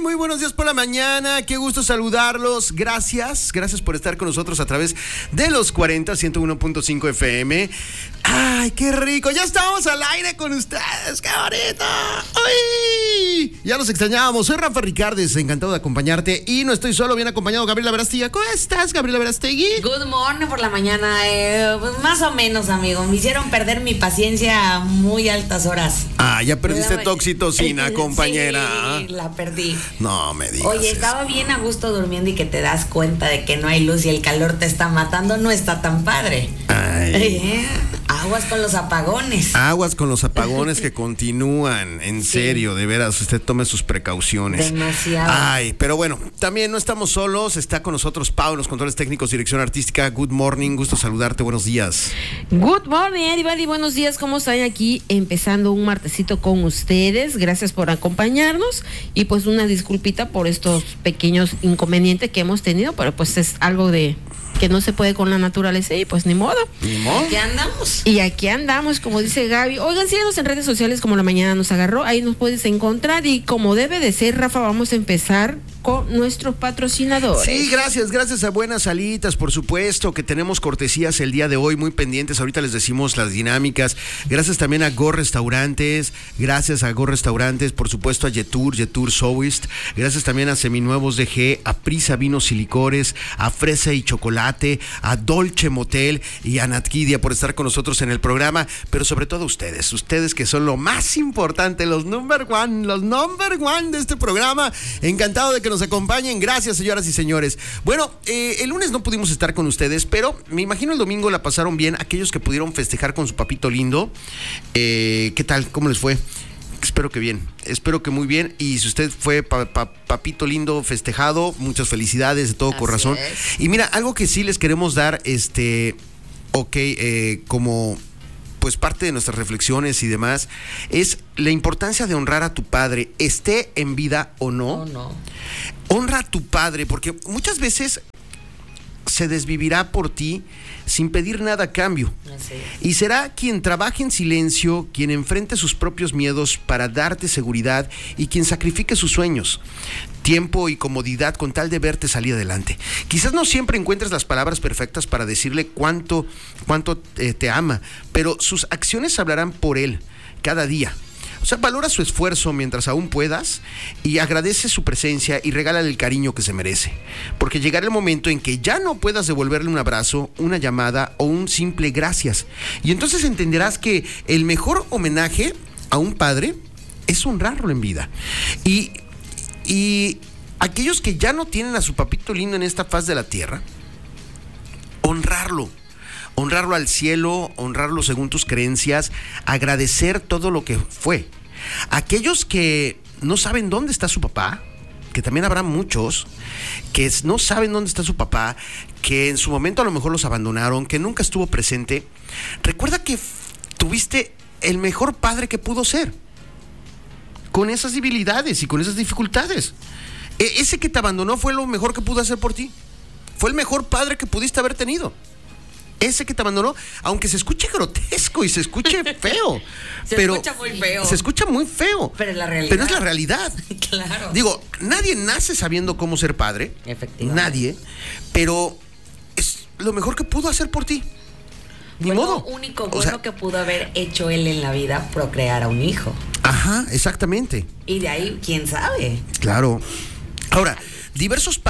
Muy buenos días por la mañana, qué gusto saludarlos. Gracias por estar con nosotros a través de los 40, 101.5 FM. Ay, qué rico, ya estamos al aire con ustedes, qué bonito. ¡Uy! Ya los extrañábamos. Soy Rafa Ricardes, encantado de acompañarte y no estoy solo, bien acompañado Gabriela Verástegui. ¿Cómo estás, Gabriela Verástegui? Good morning por la mañana, pues más o menos, amigo. Me hicieron perder mi paciencia a muy altas horas. Ah, ya perdiste tu oxitocina, compañera. Sí, la perdí. No me digas. Oye, estaba bien a gusto durmiendo y que te das cuenta de que no hay luz y el calor te está matando, no está tan padre. Ay. Aguas con los apagones. Aguas con los apagones que continúan, en serio, de veras, usted tome sus precauciones. Demasiado. Ay, pero bueno, también no estamos solos, está con nosotros Pau en los controles técnicos, dirección artística. Good morning, gusto saludarte, buenos días. Good morning, everybody, buenos días, ¿cómo están aquí? Empezando un martesito con ustedes, gracias por acompañarnos y pues una disculpita por estos pequeños inconvenientes que hemos tenido, pero pues es algo de que no se puede con la naturaleza y pues ni modo. Ni modo. Aquí andamos. Y aquí andamos, como dice Gaby. Oigan, síganos en redes sociales como La Mañana Nos Agarró, ahí nos puedes encontrar y como debe de ser, Rafa, vamos a empezar con nuestros patrocinadores. Sí, gracias a Buenas Alitas, por supuesto, que tenemos cortesías el día de hoy, muy pendientes, ahorita les decimos las dinámicas. Gracias también a Go Restaurantes, por supuesto a Yetur Soist, gracias también a Seminuevos DG, a Prisa Vinos y Licores, a Fresa y Chocolate, a Dolce Motel y a Natquidia por estar con nosotros en el programa, pero sobre todo ustedes que son lo más importante, los number one de este programa. Encantado de que nos acompañen, gracias señoras y señores. Bueno, el lunes no pudimos estar con ustedes, pero me imagino el domingo la pasaron bien aquellos que pudieron festejar con su papito lindo. ¿Qué tal? ¿Cómo les fue? Espero que muy bien. Y si usted fue papito lindo festejado, muchas felicidades de todo corazón. Y mira, algo que sí les queremos dar, como pues parte de nuestras reflexiones y demás, es la importancia de honrar a tu padre, esté en vida o no. Honra a tu padre, porque muchas veces se desvivirá por ti sin pedir nada a cambio. Y será quien trabaje en silencio, quien enfrente sus propios miedos para darte seguridad y quien sacrifique sus sueños, tiempo y comodidad con tal de verte salir adelante. Quizás no siempre encuentres las palabras perfectas para decirle cuánto te ama, pero sus acciones hablarán por él cada día. O sea, valora su esfuerzo mientras aún puedas y agradece su presencia y regálale el cariño que se merece. Porque llegará el momento en que ya no puedas devolverle un abrazo, una llamada o un simple gracias. Y entonces entenderás que el mejor homenaje a un padre es honrarlo en vida. Y aquellos que ya no tienen a su papito lindo en esta faz de la tierra, honrarlo al cielo, honrarlo según tus creencias, agradecer todo lo que fue. Aquellos que no saben dónde está su papá, que también habrá muchos que no saben dónde está su papá, que en su momento a lo mejor los abandonaron, que nunca estuvo presente, recuerda que tuviste el mejor padre que pudo ser, con esas debilidades y con esas dificultades. Ese que te abandonó fue lo mejor que pudo hacer por ti, fue el mejor padre que pudiste haber tenido. Ese que te abandonó, aunque se escuche grotesco y se escuche feo. Escucha muy feo. Se escucha muy feo. Pero es la realidad. Pero es la realidad. Claro. Digo, nadie nace sabiendo cómo ser padre. Efectivamente. Nadie. Pero es lo mejor que pudo hacer por ti. Ni modo. Lo único bueno que pudo haber hecho él en la vida, procrear a un hijo. Ajá, exactamente. Y de ahí, ¿quién sabe? Claro. Ahora, diversos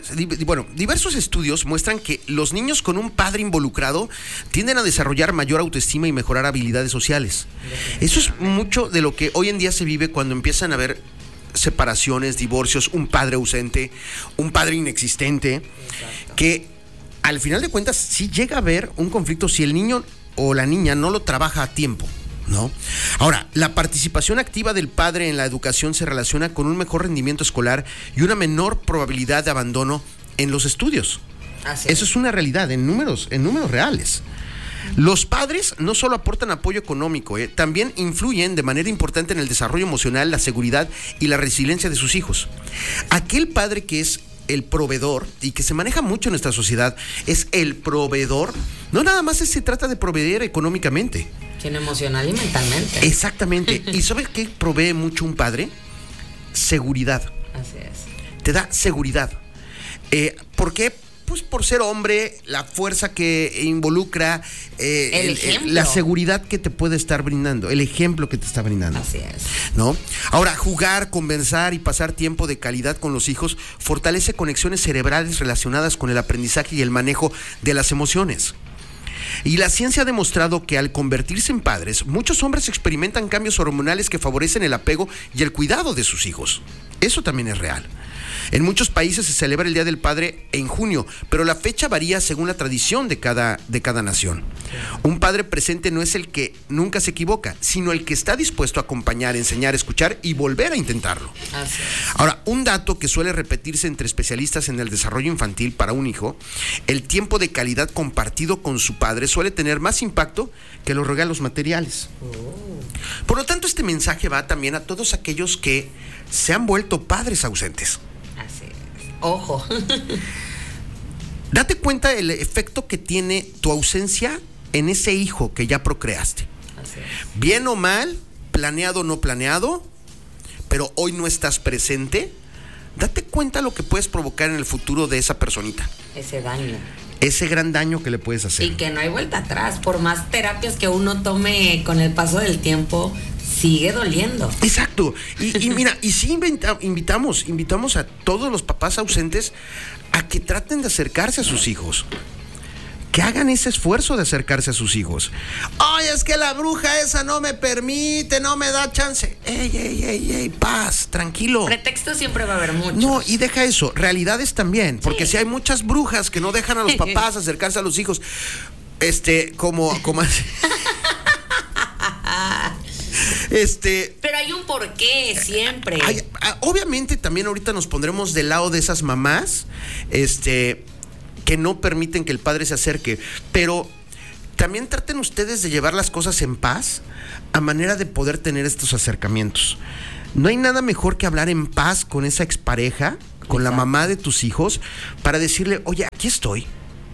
estudios muestran que los niños con un padre involucrado tienden a desarrollar mayor autoestima y mejorar habilidades sociales. Eso es mucho de lo que hoy en día se vive cuando empiezan a haber separaciones, divorcios, un padre ausente, un padre inexistente. Exacto. Que al final de cuentas sí llega a haber un conflicto si el niño o la niña no lo trabaja a tiempo, ¿no? Ahora, la participación activa del padre en la educación se relaciona con un mejor rendimiento escolar y una menor probabilidad de abandono en los estudios. Eso es una realidad en números reales. Los padres no solo aportan apoyo económico, también influyen de manera importante en el desarrollo emocional, la seguridad y la resiliencia de sus hijos. Aquel padre que es el proveedor, y que se maneja mucho en nuestra sociedad, es el proveedor. No nada más se trata de proveer económicamente, sino emocional y mentalmente. Exactamente. ¿Y sabes qué provee mucho un padre? Seguridad. Así es. Te da seguridad. ¿Por qué? Pues por ser hombre, la fuerza que involucra, la seguridad que te puede estar brindando, el ejemplo que te está brindando. Así es. ¿No? Ahora, jugar, conversar y pasar tiempo de calidad con los hijos fortalece conexiones cerebrales relacionadas con el aprendizaje y el manejo de las emociones. Y la ciencia ha demostrado que al convertirse en padres, muchos hombres experimentan cambios hormonales que favorecen el apego y el cuidado de sus hijos. Eso también es real. En muchos países se celebra el Día del Padre en junio, pero la fecha varía según la tradición de cada nación. Un padre presente no es el que nunca se equivoca, sino el que está dispuesto a acompañar, enseñar, escuchar y volver a intentarlo. Así es. Ahora, un dato que suele repetirse entre especialistas en el desarrollo infantil para un hijo, el tiempo de calidad compartido con su padre suele tener más impacto que los regalos materiales. Por lo tanto, este mensaje va también a todos aquellos que se han vuelto padres ausentes. Así es. Ojo. Date cuenta del efecto que tiene tu ausencia en ese hijo que ya procreaste. Así es. Bien o mal, planeado o no planeado, pero hoy no estás presente. Date cuenta lo que puedes provocar en el futuro de esa personita. Ese daño. Ese gran daño que le puedes hacer. Y que no hay vuelta atrás. Por más terapias que uno tome con el paso del tiempo, sigue doliendo. Exacto. Y mira, y sí invitamos a todos los papás ausentes a que traten de acercarse a sus hijos. Que hagan ese esfuerzo de acercarse a sus hijos. Ay, es que la bruja esa no me permite, no me da chance. Ey, paz, tranquilo. Pretextos siempre va a haber muchos. No, y deja eso, realidades también, porque Sí. si hay muchas brujas que no dejan a los papás acercarse a los hijos, como así. Pero hay un porqué siempre. Obviamente también ahorita nos pondremos del lado de esas mamás, que no permiten que el padre se acerque, pero también traten ustedes de llevar las cosas en paz a manera de poder tener estos acercamientos. No hay nada mejor que hablar en paz con esa expareja, con la mamá de tus hijos, para decirle, oye, aquí estoy,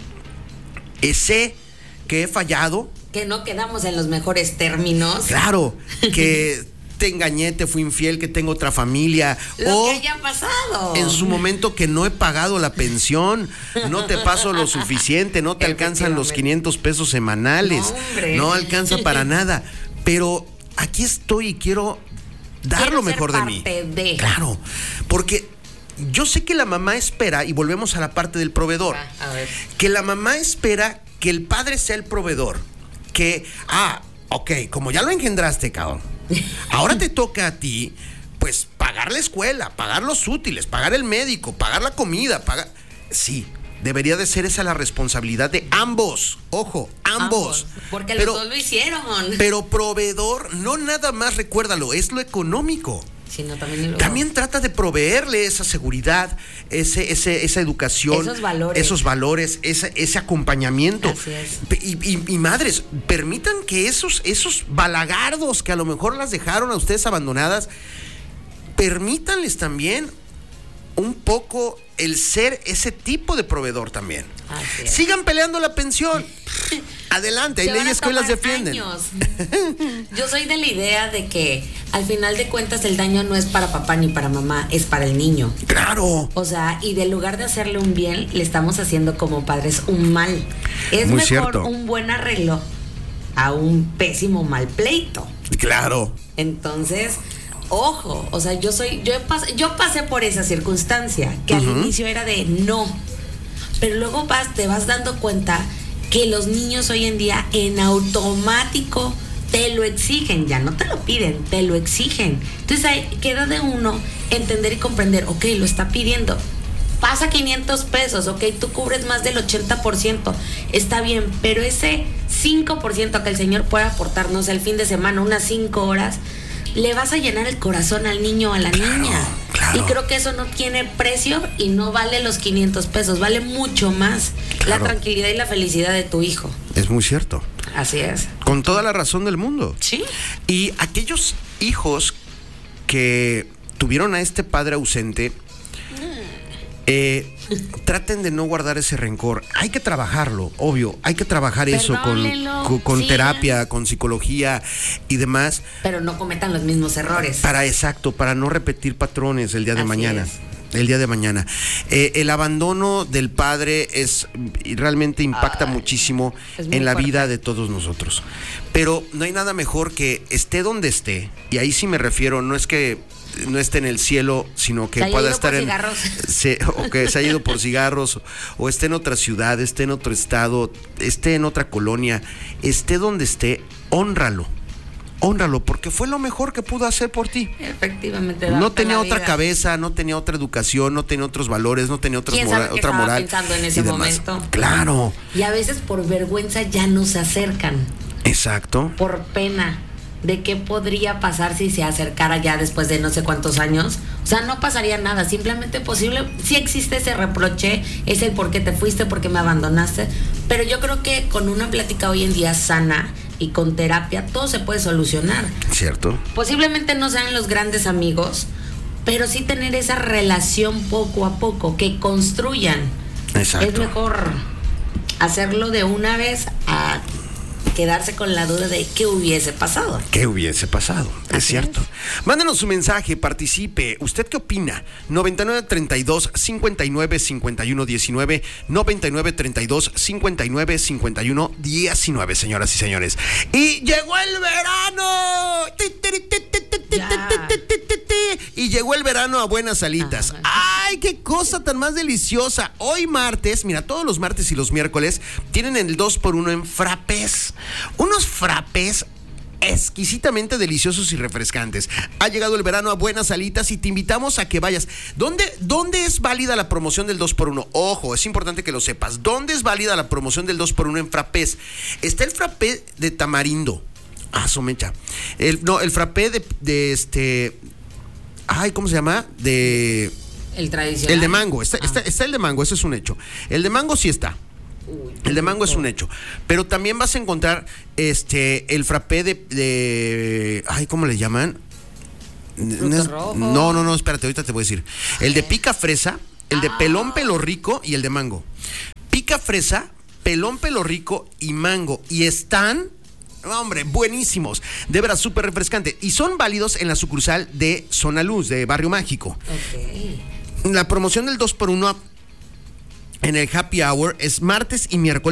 sé que he fallado. Que no quedamos en los mejores términos. Claro, que te engañé, te fui infiel, que tengo otra familia. Lo que haya pasado. En su momento que no he pagado la pensión, no te paso lo suficiente, no te alcanzan los 500 pesos semanales. No alcanza para nada. Pero aquí estoy y quiero dar lo mejor de mí. Claro, porque yo sé que la mamá espera, y volvemos a la parte del proveedor, A ver. que la mamá espera que el padre sea el proveedor. Que, ok, como ya lo engendraste, cabrón, ahora te toca a ti, pues, pagar la escuela, pagar los útiles, pagar el médico, pagar la comida, Sí, debería de ser esa la responsabilidad de ambos. Ojo, ambos. Porque los dos lo hicieron. Pero proveedor, no nada más, recuérdalo, es lo económico. Sino también trata de proveerle esa seguridad, esa educación, esos valores, ese acompañamiento. Así es. Y madres, permitan que esos balagardos que a lo mejor las dejaron a ustedes abandonadas, permítanles también un poco el ser ese tipo de proveedor también. Así es. Sigan peleando la pensión. Adelante, hay leyes que hoy las defienden. Yo soy de la idea de que al final de cuentas el daño no es para papá ni para mamá, es para el niño. Claro. O sea, y de lugar de hacerle un bien, le estamos haciendo como padres un mal. Es muy mejor cierto. Un buen arreglo a un pésimo mal pleito. Claro. Entonces, ojo, o sea, yo pasé por esa circunstancia que al inicio era de no, pero luego te vas dando cuenta que los niños hoy en día en automático te lo exigen, ya no te lo piden, te lo exigen. Entonces ahí queda de uno entender y comprender, ok, lo está pidiendo, pasa 500 pesos, ok, tú cubres más del 80%, está bien, pero ese 5% que el Señor puede aportarnos el fin de semana, unas 5 horas, le vas a llenar el corazón al niño o a la niña. Claro. Y creo que eso no tiene precio y no vale los 500 pesos, vale mucho más la tranquilidad y la felicidad de tu hijo. Es muy cierto. Así es. Con toda la razón del mundo. Sí. Y aquellos hijos que tuvieron a este padre ausente, Traten de no guardar ese rencor. Hay que trabajarlo, obvio. Hay que trabajar eso con sí, terapia, con psicología y demás. Pero no cometan los mismos errores. Para no repetir patrones el día de Así mañana. es. El día de mañana. El abandono del padre realmente impacta muchísimo en la fuerte. vida de todos nosotros. Pero no hay nada mejor que esté donde esté, y ahí sí me refiero, no es que no esté en el cielo, sino que Se haya pueda ido estar por en cigarros. o que se haya ido por cigarros, o esté en otra ciudad, esté en otro estado, esté en otra colonia, esté donde esté, hónralo, porque fue lo mejor que pudo hacer por ti. Efectivamente. No darte tenía la otra vida. cabeza, no tenía otra educación, no tenía otros valores, no tenía ¿Quién sabe qué otra estaba moral pensando en y ese demás. momento? Claro, Y a veces por vergüenza ya no se acercan. exacto. Por pena de qué podría pasar si se acercara ya después de no sé cuántos años. O sea, no pasaría nada, simplemente posible. Sí existe ese reproche, es el por qué te fuiste, por qué me abandonaste, pero yo creo que con una plática hoy en día sana y con terapia todo se puede solucionar. Cierto. Posiblemente no sean los grandes amigos, pero sí tener esa relación poco a poco, que construyan. Exacto. Es mejor hacerlo de una vez a quedarse con la duda de qué hubiese pasado. ¿Qué hubiese pasado? Es Así cierto. Mándenos su mensaje, participe. ¿Usted qué opina? 9932-595119, 9932-595119, señoras y señores. ¡Y llegó el verano! Y llegó el verano a buenas alitas. ¡Ay, qué cosa tan más deliciosa! Hoy martes, mira, todos los martes y los miércoles tienen el 2x1 en frappés. Unos frappés exquisitamente deliciosos y refrescantes. Ha llegado el verano a buenas alitas y te invitamos a que vayas. ¿Dónde es válida la promoción del 2x1? Ojo, es importante que lo sepas. ¿Dónde es válida la promoción del 2x1 en frappés? Está el frappé de tamarindo. Somecha. El frappé de ay, ¿cómo se llama? El tradicional. El de mango. Está el de mango, ese es un hecho. El de mango sí está. El de mango es un hecho. Pero también vas a encontrar el frappé de ay, ¿cómo le llaman? Rojo. No, espérate, ahorita te voy a decir. El de pica fresa, el de pelón pelo rico y el de mango. Pica fresa, pelón pelo rico y mango. Y están, hombre, buenísimos. De veras, súper refrescante. Y son válidos en la sucursal de Zona Luz, de Barrio Mágico. Ok. La promoción del 2x1 en el Happy Hour es martes y miércoles.